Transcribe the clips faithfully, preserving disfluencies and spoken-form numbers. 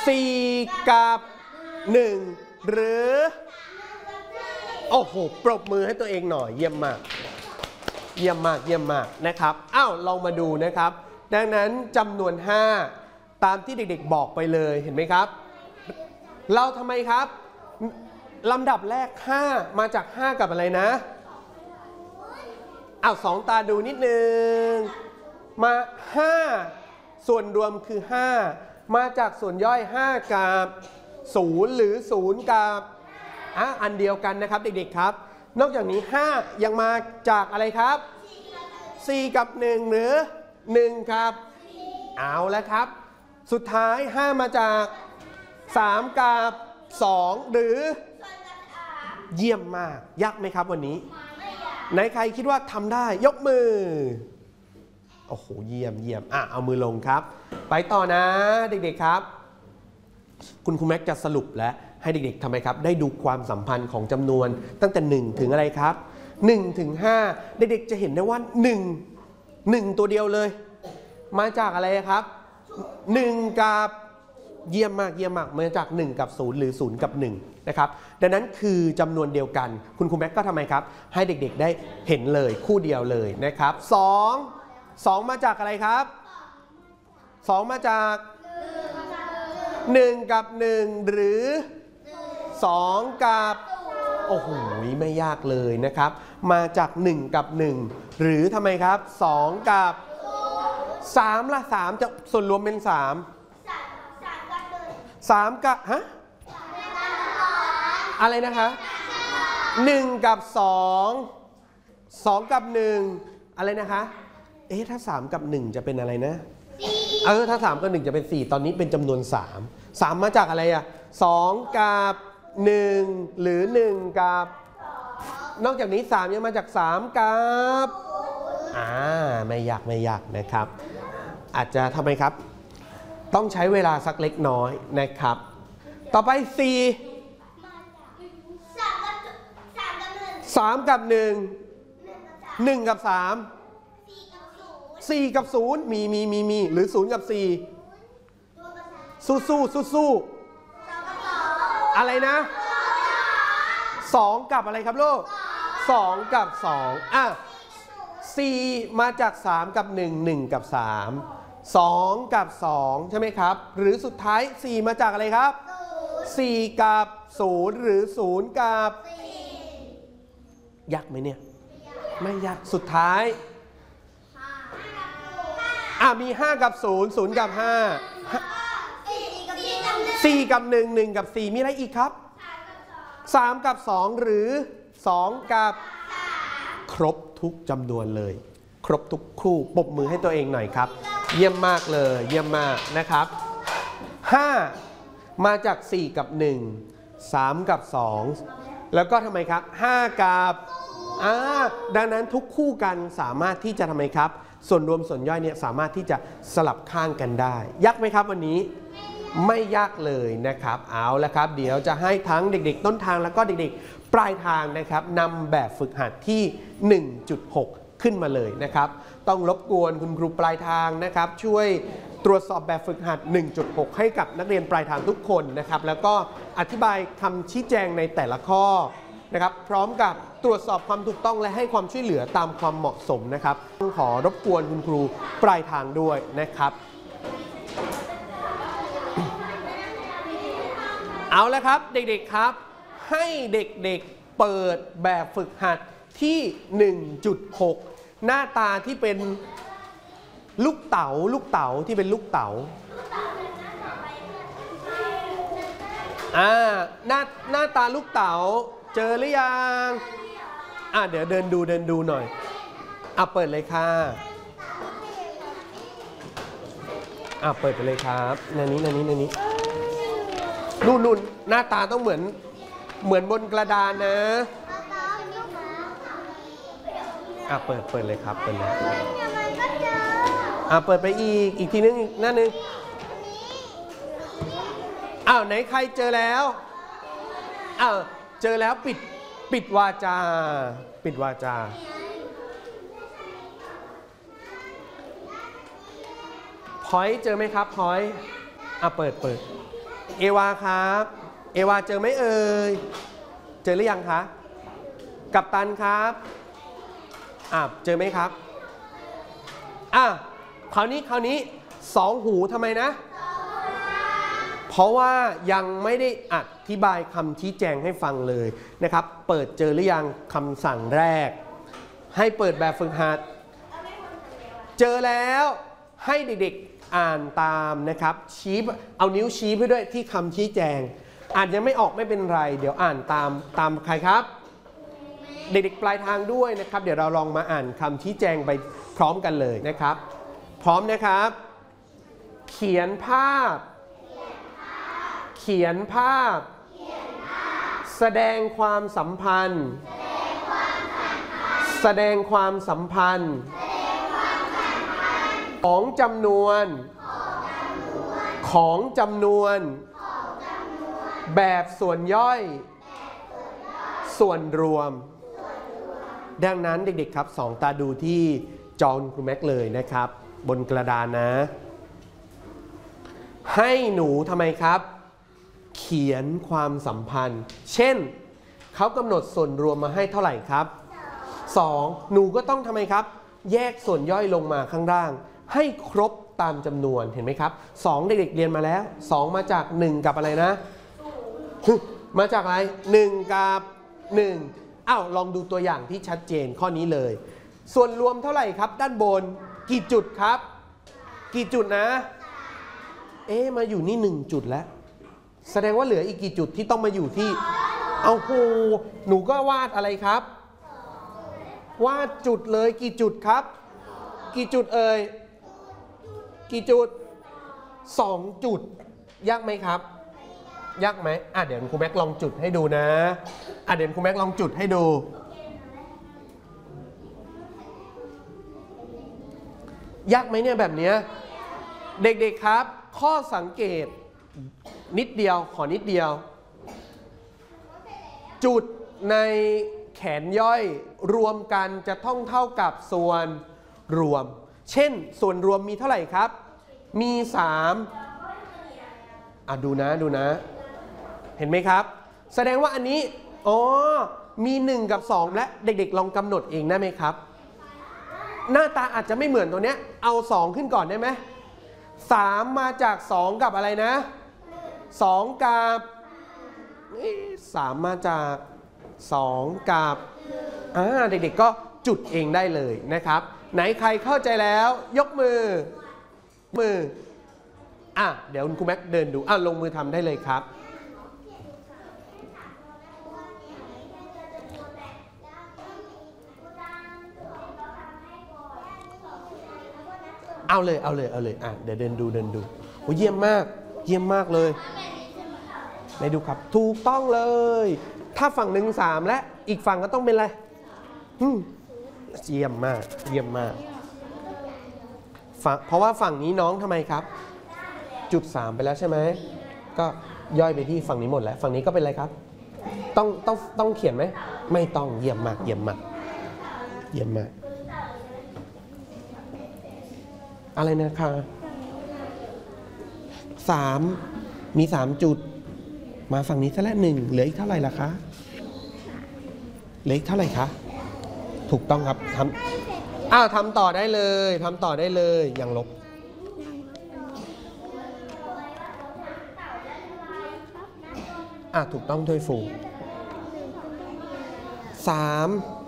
สี่กับหนึ่งหรือโอ้โหปรบมือให้ตัวเองหน่อยเยี่ยมมากเยี่ยมมากเยี่ยมมากนะครับอ้าวลองมาดูนะครับดังนั้นจำนวนห้าตามที่เด็กๆบอกไปเลยเห็นไหมครับเราทำไมครับลำดับแรกห้ามาจากห้ากับอะไรนะอ้าวสองตาดูนิดนึงมาห้าส่วนรวมคือห้ามาจากส่วนย่อยห้ากับศูนย์หรือศูนย์กับอ่ะอันเดียวกันนะครับเด็กๆครับนอกจากนี้ห้ายังมาจากอะไรครับสี่กับหนึ่งหรือหนึ่งครับเอาแล้วครับสุดท้ายห้ามาจากสามกับสองหรือเยี่ยมมากยากไหมครับวันนี้ไหนใครคิดว่าทำได้ยกมือโอ้โหเยี่ยมเยี่ยมอ่ะเอามือลงครับไปต่อนะเด็กๆครับคุณครูแม็กจะสรุปและให้เด็กๆทำไมครับได้ดูความสัมพันธ์ของจำนวนตั้งแต่หนึ่งถึงอะไรครับหนึ่งถึงห้าเด็กๆจะเห็นได้ว่าหนึ่ง หนึ่งตัวเดียวเลยมาจากอะไรครับหนึ่งกับเยี่ยมมากเยี่ยมมากมาจากหนึ่งกับศูนย์หรือศูนย์กับหนึ่งนะครับดังนั้นคือจำนวนเดียวกันคุณครูแม็กก็ทำไมครับให้เด็กๆได้เห็นเลยคู่เดียวเลยนะครับสอง สองมาจากอะไรครับสองมาจากหนึ่งกับหนึ่งหรือสองกับโอ้โหไม่ยากเลยนะครับมาจากหนึ่งกับหนึ่งหรือทำไมครับสองกับสามละสามจะส่วนรวมเป็นสามสามกับฮะอะไรนะคะหนึ่งกับสองสองกับหนึ่งอะไรนะคะเอ๊ะถ้าสามกับหนึ่งจะเป็นอะไรนะเออถ้าสามกับหนึ่งจะเป็นสี่ตอนนี้เป็นจำนวนสาม สามมาจากอะไรอ่ะสองกับหนึ่งหรือหนึ่งกับนอกจากนี้สามยังมาจากสามกับอ่าไม่ยากไม่ยากนะครับอาจจะทำไมครับต้องใช้เวลาสักเล็กน้อยนะครับต่อไปสี่ สามกับหนึ่ง หนึ่งกับสามสี่กับศูนย์มีมีมีมีหรือศูนย์กับสี่สู้สู้สู้สู้อะไรนะสองกับอะไรครับลูกสองกับสองอ่ะสี่มาจากสามกับหนึ่ง หนึ่งกับสามสองกับสองใช่ไหมครับหรือสุดท้ายสี่มาจากอะไรครับสี่กับศูนย์หรือศูนย์กับยากไหมเนี่ยไม่ยากสุดท้ายอ่ะมีห้ากับศูนย์ ศูนย์กับห้าสี่กับหนึ่ง หนึ่งกับสี่มีอะไรอีกครับสามกับสองหรือสองกับครบทุกจำนวนเลยครบทุกคู่ปรบมือให้ตัวเองหน่อยครับเยี่ยมมากเลยเยี่ยมมากนะครับห้ามาจากสี่กับหนึ่ง สามกับสองแล้วก็ทำไมครับห้ากับอ่าดังนั้นทุกคู่กันสามารถที่จะทำไมครับส่วนรวมส่วนย่อยเนี่ยสามารถที่จะสลับข้างกันได้ยากไหมครับวันนี้ไม่ยากเลยนะครับเอาละครับเดี๋ยวจะให้ทั้งเด็กๆต้นทางแล้วก็เด็กๆปลายทางนะครับนำแบบฝึกหัดที่ หนึ่งจุดหก ขึ้นมาเลยนะครับต้องรบกวนคุณครูปลายทางนะครับช่วยตรวจสอบแบบฝึกหัด หนึ่งจุดหก ให้กับนักเรียนปลายทางทุกคนนะครับแล้วก็อธิบายคำชี้แจงในแต่ละข้อนะครับพร้อมกับตรวจสอบความถูกต้องและให้ความช่วยเหลือตามความเหมาะสมนะครับขอรบกวนคุณครูปลายทางด้วยนะครับเอาละครับเด็กๆครับให้เด็กๆเปิดแบบฝึกหัดที่ หนึ่งจุดหก หน้าตาที่เป็นลูกเต๋าลูกเต๋าที่เป็นลูกเต๋าอ่าหน้าหน้าตาลูกเต๋าเจอหรือยังอ่ะเดี๋ยวเดินดูเดินดูหน่อยอ่ะเปิดเลยค่ะอ่ะเปิดไปเลยครับในนี้ในนี้ในนี้นู่นนู่นหน้าตาต้องเหมือนเหมือนบนกระดานนะอ่ะเปิดเปิดเลยครับเปิดเลยอ่ะเปิดไปอีกอีกทีนึงอีกหน้านึงอ้าวไหนใครเจอแล้วอ้าวเจอแล้วปิดปิดวาจาปิดวาจาพอยต์เจอไหมครับพอยต์อ่ะเปิดเปิดเอวาครับเอวาเจอไหมเอ่ยเจอหรือยังคะกัปตันครับอ่ะเจอไหมครับอ่ะคราวนี้คราวนี้สองหูทำไมนะเพราะว่ายังไม่ได้อธิบายคำชี้แจงให้ฟังเลยนะครับเปิดเจอหรือยังคำสั่งแรกให้เปิดแบบฝึกหัดเจอแล้วให้เด็กๆอ่านตามนะครับชี้เอานิ้วชี้ไปด้วยที่คำชี้แจงอ่านยังไม่ออกไม่เป็นไรเดี๋ยวอ่านตามตามใครครับเด็กๆปลายทางด้วยนะครับเดี๋ยวเราลองมาอ่านคำชี้แจงไปพร้อมกันเลยนะครับพร้อมนะครับเขียนภาพเขียนภาพแสดงความสัมพันธ์แสดงความสัมพันธ์ของจำนวนของจำนวนแบบส่วนย่อยส่วนรวมดังนั้นเด็กๆครับสองตาดูที่จอครูแม็กเลยนะครับบนกระดานนะให้หนูทำไมครับเขียนความสัมพันธ์เช่นเขากำหนดส่วนรวมมาให้เท่าไหร่ครับสองหนูก็ต้องทำไมครับแยกส่วนย่อยลงมาข้างล่างให้ครบตามจำนวนเห็นไหมครับสองเด็กๆเรียนมาแล้วสองมาจากหนึ่งกับอะไรนะมาจากอะไรหนึ่งกับหนึ่งอ้าวลองดูตัวอย่างที่ชัดเจนข้อนี้เลยส่วนรวมเท่าไหร่ครับด้านบนกี่จุดครับกี่จุดนะเอ๊ะมาอยู่นี่หนึ่งจุดแล้วแสดงว่าเหลืออีกกี่จุดที่ต้องมาอยู่ที่เอาโหหนูก็วาดอะไรครับวาดจุดเลยกี่จุดครับกี่จุดเอ่ยกี่จุดสองจุดยากไหมครับยากไหมอ่ะเดี๋ยวครูแม็กลองจุดให้ดูนะอ่ะเดี๋ยวครูแม็กลองจุดให้ดูยากไหมเนี่ยแบบนี้เด็กๆครับข้อสังเกตนิดเดียวขอนิดเดียวจุดในแขนย่อยรวมกันจะต้องเท่ากับส่วนรวมเช่นส่วนรวมมีเท่าไหร่ครับมีสามอ่ะดูนะดูนะเห็นไหมครับแสดงว่าอันนี้อ๋อมีหนึ่งกับสองและเด็กๆลองกำหนดเองได้ไหมครับหน้าตาอาจจะไม่เหมือนตัวเนี้ยเอาสองขึ้นก่อนได้ไหมสามมาจากสองกับอะไรนะสองกับสามมาจากสองกับอ่าเด็กๆก็จุดเองได้เลยนะครับไหนใครเข้าใจแล้วยกมือมืออ่ะเดี๋ยวคุณครูแม็กเดินดูอ่ะลงมือทำได้เลยครับเอาเลยเอาเลยเอาเลยอ่ะเดี๋ยวเดินดูเดินดูโอ้เยี่ยมมากเยี่ยมมากเลยไหนดูครับถูกต้องเลยถ้าฝั่งหนึ่งสามและอีกฝั่งก็ต้องเป็นอะไรเยี่ยมมากเยี่ยมมากเพราะว่าฝั่งนี้น้องทำไมครับจุดสามไปแล้วใช่ไหมก็ย่อยไปที่ฝั่งนี้หมดแล้วฝั่งนี้ก็เป็นอะไรครับต้องต้องต้องเขียนไหมไม่ต้องเยี่ยมมากเยี่ยมมากเยี่ยมมากอะไรนะคะสามมีสามจุดมาฝั่งนี้ซะแล้วหนึ่งเหลืออีกเท่าไหร่ล่ะคะเหลืออีกเท่าไหร่คะถูกต้องครับทำอ้าวทำต่อได้เลยทำต่อได้เลยอย่างลบอ่ะถูกต้องถ้วยฟูสาม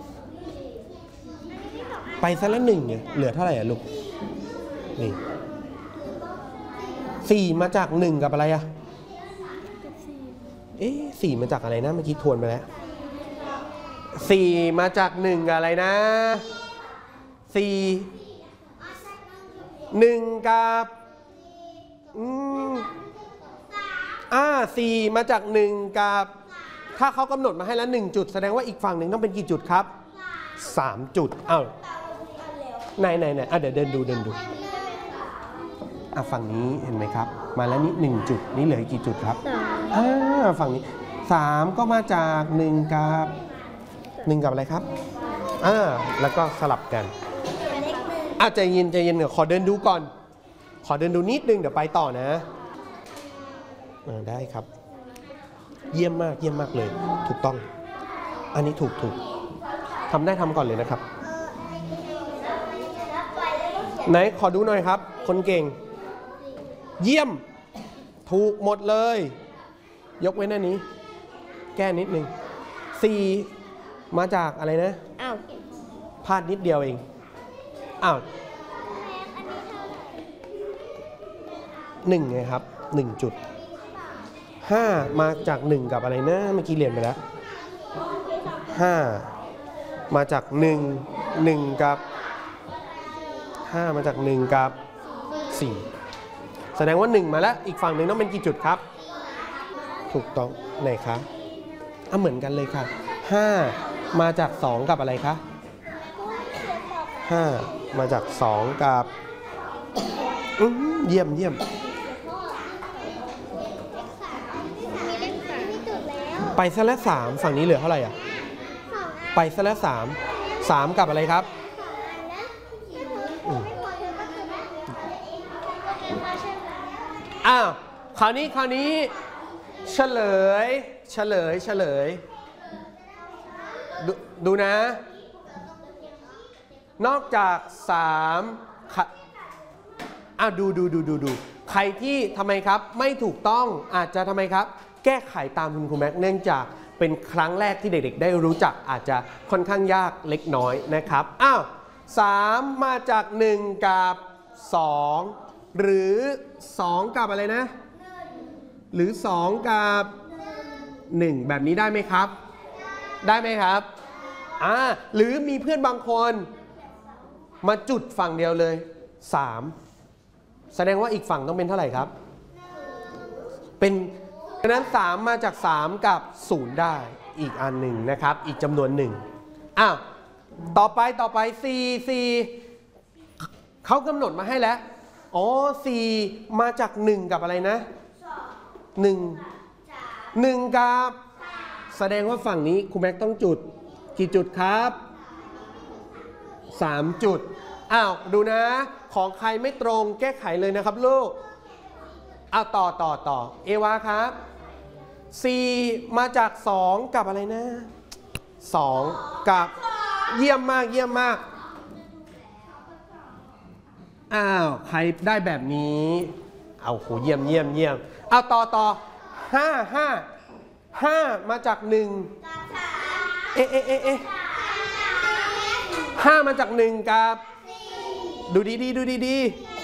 ไปซะแล้วหนึ่งเนี่ยเหลือเท่าไหร่อ่ะลูกนี่สี่มาจากหนึ่งกับอะไรอ่ะเอ๊ะสี่มาจากอะไรนะเมื่อกี้ทวนไปแล้วสี่มาจากหนึ่งกับอะไรนะสี่หนึ่งกับอืมอ่าสี่มาจากหนึ่งกับถ้าเขากำหนดมาให้แล้วหนึ่งจุดแสดงว่าอีกฝั่งหนึ่งต้องเป็นกี่จุดครับสามจุดอ้าวไหนไหนไหนอ่ะเดี๋ยวเดินดูเดินดูอ่ะฝั่งนี้เห็นไหมครับมาแล้วนี่หนึ่งจุดนี่เหลือกี่จุดครับอ่าฝั่งนี้สามก็มาจากหนึ่งกับหนึ่งกับอะไรครับอ่าแล้วก็สลับกันอ่ะใจเย็นใจเย็นเดี๋ยวขอเดินดูก่อนขอเดินดูนิดนึงเดี๋ยวไปต่อนะได้ครับเยี่ยมมากเยี่ยมมากเลยถูกต้องอันนี้ถูกถูกทำได้ทำก่อนเลยนะครับไหนขอดูหน่อยครับคนเก่งเยี่ยมถูกหมดเลยยกเว้นอันนี้แก้นิดนึงสี่มาจากอะไรนะอ้าวพลาดนิดเดียวเองอ้าวหนึ่งไงครับหนึ่งจุดห้ามาจากหนึ่งกับอะไรนะเมื่อกี้เรียนไปแล้วห้ามาจากหนึ่งหนึ่งกับห้ามาจากหนึ่งกับสี่แสดงว่าหนึ่งมาแล้วอีกฝั่งหนึ่งต้องเป็นกี่จุดครับถูกต้องไหนคะอ่ะเหมือนกันเลยค่ะห้ามาจากสองกับอะไรคะห้ามาจากสองกับเยี่ยมเยี่ยมไปซะแล้วสามฝั่งนี้เหลือเท่าไหร่อ่ะไปซะแล้วสามสามกับอะไรครับอ้าวคราวนี้คราวนี้เฉลยเฉลยเฉลยดดูนะนอกจากสามอ้าวดูดูดูดูดูใครที่ทำไมครับไม่ถูกต้องอาจจะทำไมครับแก้ไขตามคุณครูแม็กเนื่องจากเป็นครั้งแรกที่เด็กๆได้รู้จักอาจจะค่อนข้างยากเล็กน้อยนะครับอ้าวสามมาจากหนึ่งกับสองหรือสองกับอะไรนะหรือสองกับหนึ่งแบบนี้ได้ไหมครับได้ไหมครับอ่าหรือมีเพื่อนบางคนมาจุดฝั่งเดียวเลยสามแสดงว่าอีกฝั่งต้องเป็นเท่าไหร่ครับเป็นดังนั้นสามมาจากสามกับศูนย์ได้อีกอันหนึ่งนะครับอีกจำนวนหนึ่งอ้าวต่อไปต่อไปสี่ สี่เขากำหนดมาให้แล้วอ๋อสี่มาจากหนึ่งกับอะไรนะหนึ่ง หนึ่งกับแสดงว่าฝั่งนี้ครูแม็กต้องจุดกี่จุดครับสามจุดอ้าวดูนะของใครไม่ตรงแก้ไขเลยนะครับลูกอ้าวต่อต่อต่อเอวาครับสี่มาจากสองกับอะไรนะสองกับเยี่ยมมากเยี่ยมมากอ้าวใครได้แบบนี้เอาโหเยี่ยมเยี่ยมเยี่ยมเอาต่อต่อห้าห้าห้ามาจากหนึ่งเอ๊ะเอ๊ะเอ๊ะเอ๊ะห้ามาจากหนึ่งกับดูดีดีดูดีดี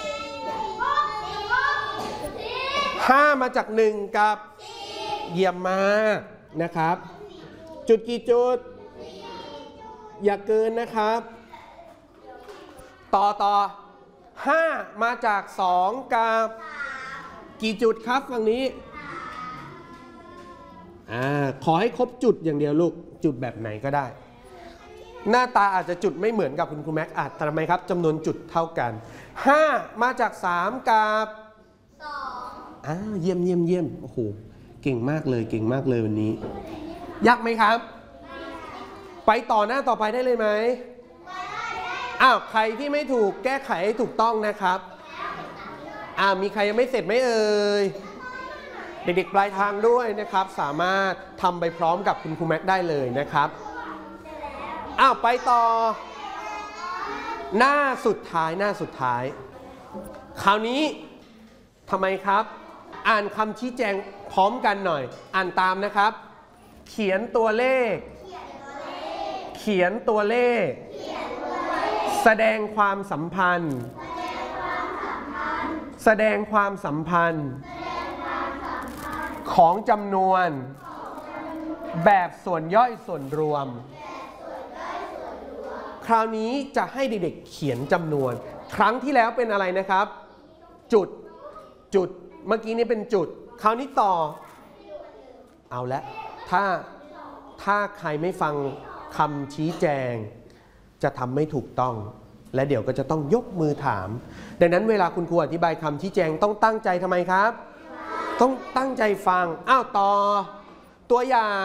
ห้ามาจากหนึ่งกับเยี่ยมมากนะครับจุดกี่จุดอย่าเกินนะครับต่อต่อห้ามาจากสองกับกี่จุดครับฝั่งนี้อ่าขอให้ครบจุดอย่างเดียวลูกจุดแบบไหนก็ได้หน้าตาอาจจะจุดไม่เหมือนกับคุณครูแม็กอาจทำไมครับจำนวนจุดเท่ากันห้ามาจากสามกับสองอ่าเยี่ยมเยี่ยมเยี่ยมโอ้โหเก่งมากเลยเก่งมากเลยวันนี้ยากไหมครับไปต่อหน้าต่อไปได้เลยไหมอ้าวใครที่ไม่ถูกแก้ไขให้ถูกต้องนะครับอ้าวมีใครยังไม่เสร็จไหมเอ่ยเด็กๆปลายทางด้วยนะครับสามารถทำไปพร้อมกับคุณครูแม็กได้เลยนะครับอ้าวไปต่อหน้าสุดท้ายหน้าสุดท้ายคราวนี้ทำไมครับอ่านคำชี้แจงพร้อมกันหน่อยอ่านตามนะครับเขียนตัวเลขเขียนตัวเลขแสดงความสัมพันธ์แสดงความสัมพันธ์ของจำนวนแบบส่วนย่อยส่วนรวมคราวนี้จะให้เด็กๆเขียนจำนวนครั้งที่แล้วเป็นอะไรนะครับจุดจุดเมื่อกี้นี้เป็นจุดคราวนี้ต่อเอาละถ้าถ้าใครไม่ฟังคำชี้แจงจะทำไม่ถูกต้องและเดี๋ยวก็จะต้องยกมือถามดังนั้นเวลาคุณครูอธิบายคำชี้แจงต้องตั้งใจทำไมครับต้องตั้งใจฟังอ้าวต่อตัวอย่าง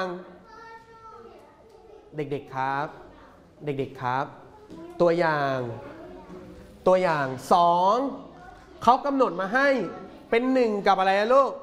เด็กๆครับเด็กๆครับตัวอย่างตัวอย่างสองเขากำหนดมาให้เป็นหนึ่งกับอะไรลูก